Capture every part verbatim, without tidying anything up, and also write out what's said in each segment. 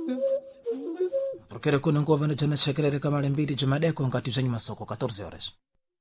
Porque era kuna ngova na jana shakerere kama mbili jumadeko ngati zenye masoko catorze horas.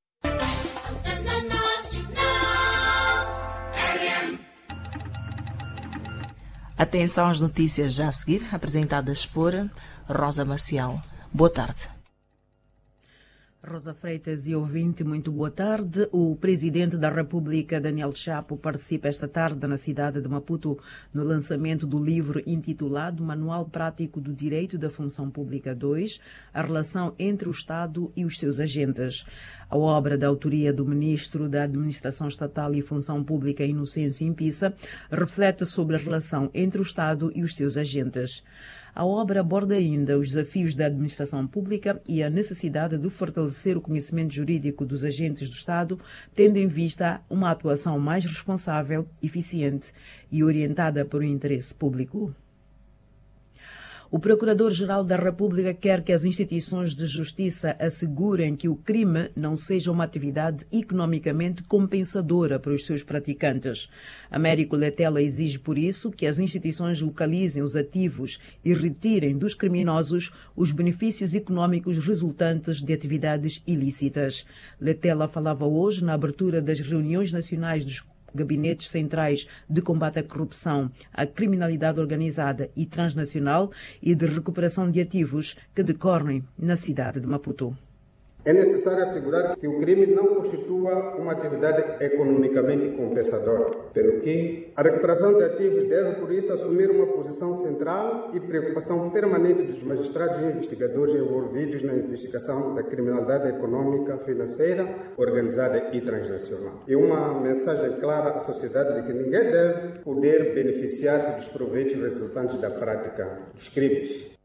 Atenção às notícias já a seguir, apresentadas por Rosa Maciel. Boa tarde. Rosa Freitas e ouvinte, muito boa tarde. O Presidente da República, Daniel Chapo, participa esta tarde na cidade de Maputo no lançamento do livro intitulado Manual Prático do Direito da Função Pública dois, a relação entre o Estado e os seus agentes. A obra, da autoria do Ministro da Administração Estatal e Função Pública, Inocêncio Impissa, reflete sobre a relação entre o Estado e os seus agentes. A obra aborda ainda os desafios da administração pública e a necessidade de fortalecer o conhecimento jurídico dos agentes do Estado, tendo em vista uma atuação mais responsável, eficiente e orientada para o interesse público. O Procurador-Geral da República quer que as instituições de justiça assegurem que o crime não seja uma atividade economicamente compensadora para os seus praticantes. Américo Letela exige, por isso, que as instituições localizem os ativos e retirem dos criminosos os benefícios econômicos resultantes de atividades ilícitas. Letela falava hoje na abertura das reuniões nacionais dos gabinetes centrais de combate à corrupção, à criminalidade organizada e transnacional e de recuperação de ativos que decorrem na cidade de Maputo. É necessário assegurar que o crime não constitua uma atividade economicamente compensadora, pelo que a recuperação de ativos deve, por isso, assumir uma posição central e preocupação permanente dos magistrados e investigadores envolvidos na investigação da criminalidade econômica, financeira, organizada e transnacional. E uma mensagem clara à sociedade de que ninguém deve poder beneficiar-se dos proveitos resultantes da prática dos crimes.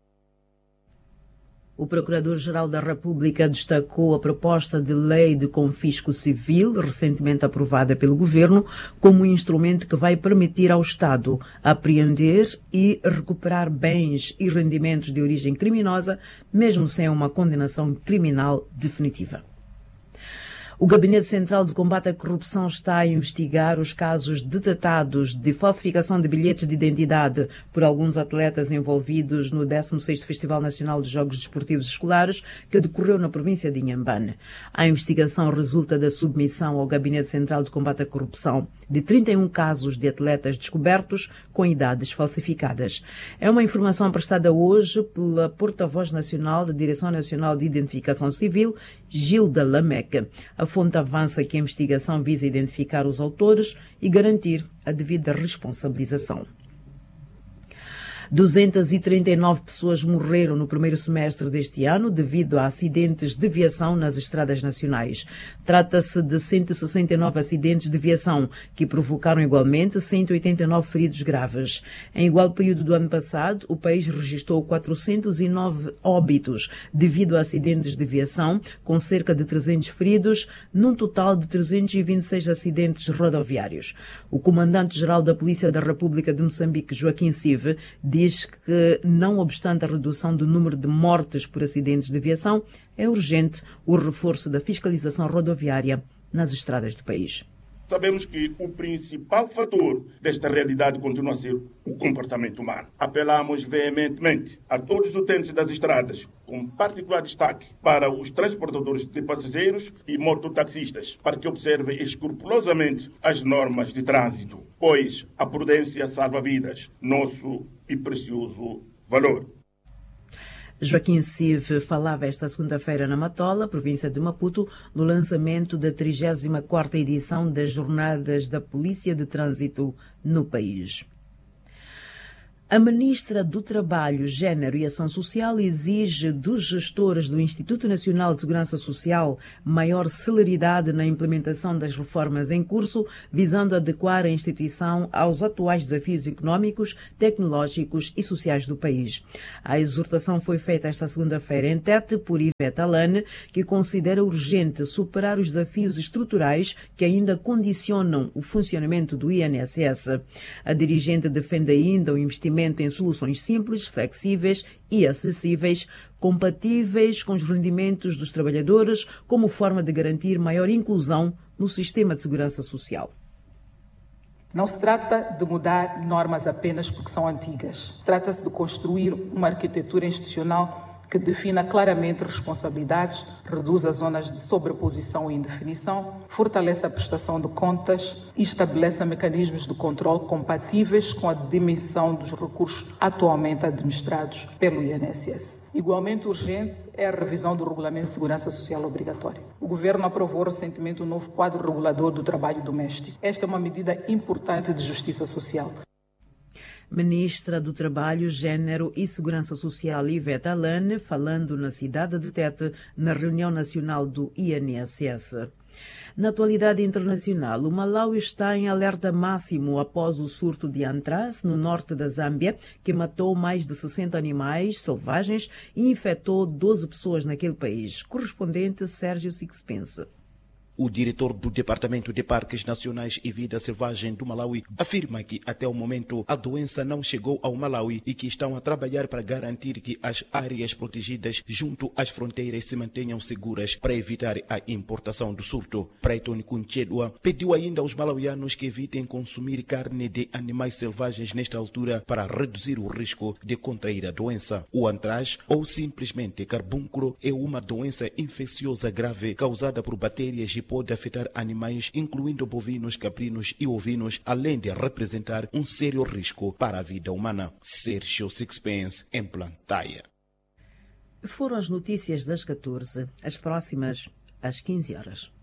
O Procurador-Geral da República destacou a proposta de lei de confisco civil, recentemente aprovada pelo Governo, como um instrumento que vai permitir ao Estado apreender e recuperar bens e rendimentos de origem criminosa, mesmo sem uma condenação criminal definitiva. O Gabinete Central de Combate à Corrupção está a investigar os casos detetados de falsificação de bilhetes de identidade por alguns atletas envolvidos no décimo sexto Festival Nacional de Jogos Desportivos Escolares, que decorreu na província de Inhambane. A investigação resulta da submissão ao Gabinete Central de Combate à Corrupção de trinta e um casos de atletas descobertos com idades falsificadas. É uma informação prestada hoje pela porta-voz nacional da Direção Nacional de Identificação Civil, Gilda Lamec. A fonte avança que a investigação visa identificar os autores e garantir a devida responsabilização. duzentas e trinta e nove pessoas morreram no primeiro semestre deste ano devido a acidentes de viação nas estradas nacionais. Trata-se de cento e sessenta e nove acidentes de viação, que provocaram igualmente cento e oitenta e nove feridos graves. Em igual período do ano passado, o país registrou quatrocentos e nove óbitos devido a acidentes de viação, com cerca de trezentos feridos, num total de trezentos e vinte e seis acidentes rodoviários. O comandante-geral da Polícia da República de Moçambique, Joaquim Sive, diz que, não obstante a redução do número de mortes por acidentes de viação, é urgente o reforço da fiscalização rodoviária nas estradas do país. Sabemos que o principal fator desta realidade continua a ser o comportamento humano. Apelamos veementemente a todos os utentes das estradas, com particular destaque para os transportadores de passageiros e mototaxistas, para que observem escrupulosamente as normas de trânsito, pois a prudência salva vidas, nosso e precioso valor. Joaquim Sive falava esta segunda-feira na Matola, província de Maputo, no lançamento da trigésima quarta edição das Jornadas da Polícia de Trânsito no país. A Ministra do Trabalho, Gênero e Ação Social exige dos gestores do Instituto Nacional de Segurança Social maior celeridade na implementação das reformas em curso, visando adequar a instituição aos atuais desafios económicos, tecnológicos e sociais do país. A exortação foi feita esta segunda-feira em Tete por Ivete Alane, que considera urgente superar os desafios estruturais que ainda condicionam o funcionamento do I N S S. A dirigente defende ainda o investimento em soluções simples, flexíveis e acessíveis, compatíveis com os rendimentos dos trabalhadores, como forma de garantir maior inclusão no sistema de segurança social. Não se trata de mudar normas apenas porque são antigas. Trata-se de construir uma arquitetura institucional que defina claramente responsabilidades, reduza zonas de sobreposição e indefinição, fortalece a prestação de contas e estabeleça mecanismos de controle compatíveis com a dimensão dos recursos atualmente administrados pelo I N S S. Igualmente urgente é a revisão do Regulamento de Segurança Social Obrigatório. O Governo aprovou recentemente o novo quadro regulador do trabalho doméstico. Esta é uma medida importante de justiça social. Ministra do Trabalho, Gênero e Segurança Social, Ivete Alane, falando na cidade de Tete, na reunião nacional do I N S S. Na atualidade internacional, o Malawi está em alerta máximo após o surto de antrax no norte da Zâmbia, que matou mais de sessenta animais selvagens e infectou doze pessoas naquele país. Correspondente Sérgio Sixpence. O diretor do Departamento de Parques Nacionais e Vida Selvagem do Malawi afirma que, até o momento, a doença não chegou ao Malawi e que estão a trabalhar para garantir que as áreas protegidas junto às fronteiras se mantenham seguras para evitar a importação do surto. Preyton Kunchedwa pediu ainda aos malauianos que evitem consumir carne de animais selvagens nesta altura para reduzir o risco de contrair a doença. O antrax, ou simplesmente carbúnculo, é uma doença infecciosa grave causada por bactérias e pode afetar animais, incluindo bovinos, caprinos e ovinos, além de representar um sério risco para a vida humana. Sérgio Sixpence, em Plantaia. Foram as notícias das catorze, as próximas às quinze horas.